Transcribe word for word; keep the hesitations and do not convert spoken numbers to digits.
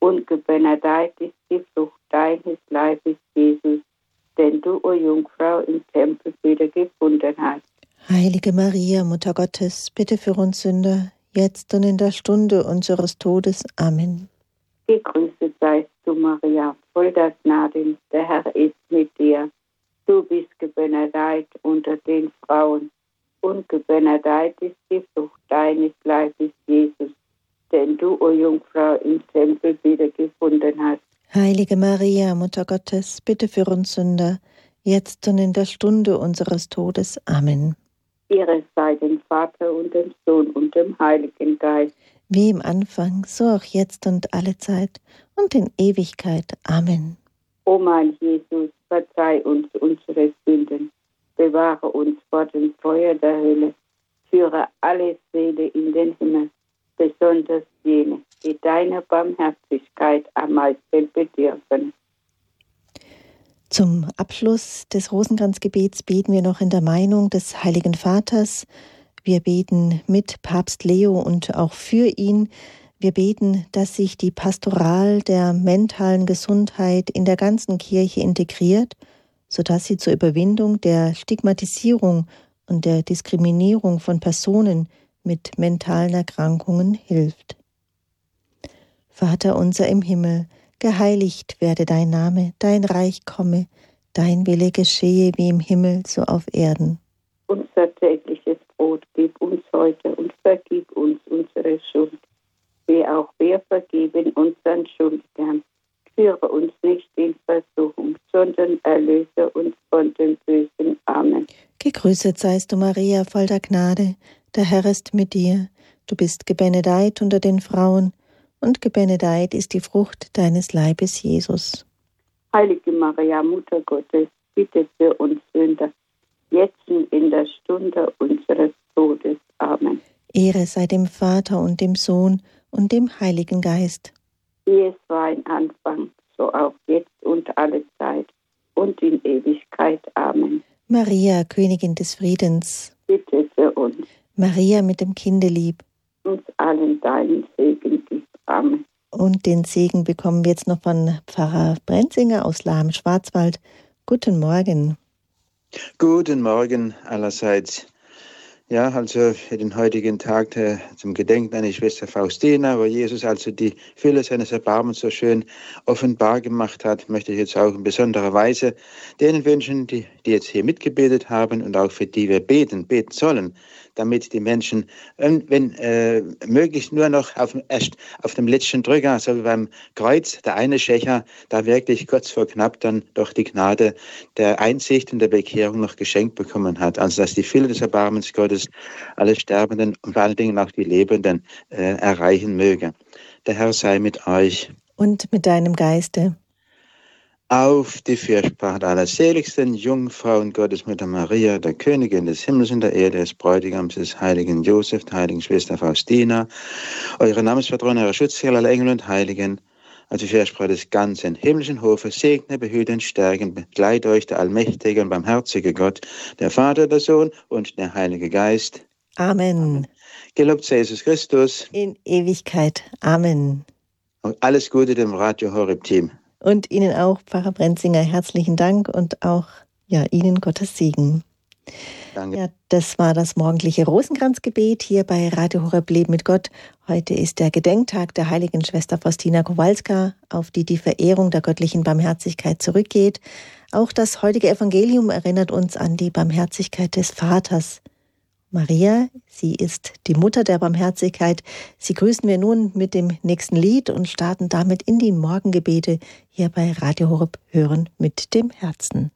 und gebenedeit ist die Frucht deines Leibes, Jesus, den du, o Jungfrau, im Tempel wieder gefunden hast. Heilige Maria, Mutter Gottes, bitte für uns Sünder, jetzt und in der Stunde unseres Todes. Amen. Gegrüßet seist du, Maria, voll der Gnade, der Herr ist mit dir. Du bist gebenedeit unter den Frauen, und gebenedeit ist die Frucht deines Leibes, Jesus, den du, o Jungfrau, im Tempel wieder gefunden hast. Heilige Maria, Mutter Gottes, bitte für uns Sünder, jetzt und in der Stunde unseres Todes. Amen. Ehre sei dem Vater und dem Sohn und dem Heiligen Geist. Wie im Anfang, so auch jetzt und alle Zeit und in Ewigkeit. Amen. O mein Jesus, verzeih uns unsere Sünden, bewahre uns vor dem Feuer der Hölle, führe alle Seelen in den Himmel, besonders jene, die deiner Barmherzigkeit am meisten bedürfen. Zum Abschluss des Rosenkranzgebets beten wir noch in der Meinung des Heiligen Vaters. Wir beten mit Papst Leo und auch für ihn. Wir beten, dass sich die Pastoral der mentalen Gesundheit in der ganzen Kirche integriert, sodass sie zur Überwindung der Stigmatisierung und der Diskriminierung von Personen mit mentalen Erkrankungen hilft. Vater unser im Himmel, geheiligt werde dein Name, dein Reich komme, dein Wille geschehe wie im Himmel, so auf Erden. Unser tägliches Brot gib uns heute und vergib uns unsere Schuld, wie auch wir vergeben unseren Schuldigern. Führe uns nicht in Versuchung, sondern erlöse uns von dem Bösen. Amen. Gegrüßet seist du, Maria, voll der Gnade, der Herr ist mit dir. Du bist gebenedeit unter den Frauen, und gebenedeit ist die Frucht deines Leibes, Jesus. Heilige Maria, Mutter Gottes, bitte für uns Sünder, jetzt und in der Stunde unseres Todes. Amen. Ehre sei dem Vater und dem Sohn und dem Heiligen Geist. Wie es war im Anfang, so auch jetzt und alle Zeit und in Ewigkeit. Amen. Maria, Königin des Friedens, bitte für uns. Maria mit dem Kindelieb, uns allen deinen Segen gib. Amen. Und den Segen bekommen wir jetzt noch von Pfarrer Brenzinger aus Lahm-Schwarzwald. Guten Morgen. Guten Morgen allerseits. Ja, also für den heutigen Tag äh, zum Gedenken an die Schwester Faustina, wo Jesus also die Fülle seines Erbarmens so schön offenbar gemacht hat, möchte ich jetzt auch in besonderer Weise denen wünschen, die, die jetzt hier mitgebetet haben und auch für die wir beten, beten sollen, damit die Menschen, wenn, wenn äh, möglichst nur noch auf dem, erst auf dem letzten Drücker, so wie beim Kreuz, der eine Schächer, da wirklich kurz vor knapp dann doch die Gnade der Einsicht und der Bekehrung noch geschenkt bekommen hat. Also dass die Fülle des Erbarmens Gottes alle Sterbenden und vor allen Dingen auch die Lebenden äh, erreichen möge. Der Herr sei mit euch. Und mit deinem Geiste. Auf die Fürsprache der allerseligsten Jungfrau und Gottesmutter Maria, der Königin des Himmels und der Erde, des Bräutigams, des heiligen Josef, der heiligen Schwester Faustina, eure Namenspatronen, eure Schutzherr aller Engel und Heiligen, auf die Fürsprache des ganzen himmlischen Hofes, segne, behüte und stärken, begleite euch der allmächtige und barmherzige Gott, der Vater, der Sohn und der Heilige Geist. Amen. Amen. Gelobt sei Jesus Christus. In Ewigkeit. Amen. Und alles Gute dem Radio Horeb Team. Und Ihnen auch, Pfarrer Brenzinger, herzlichen Dank und auch ja, Ihnen Gottes Segen. Danke. Ja, das war das morgendliche Rosenkranzgebet hier bei Radio Horeb Leben mit Gott. Heute ist der Gedenktag der heiligen Schwester Faustina Kowalska, auf die die Verehrung der göttlichen Barmherzigkeit zurückgeht. Auch das heutige Evangelium erinnert uns an die Barmherzigkeit des Vaters. Maria, sie ist die Mutter der Barmherzigkeit. Sie grüßen wir nun mit dem nächsten Lied und starten damit in die Morgengebete hier bei Radio Horeb Hören mit dem Herzen.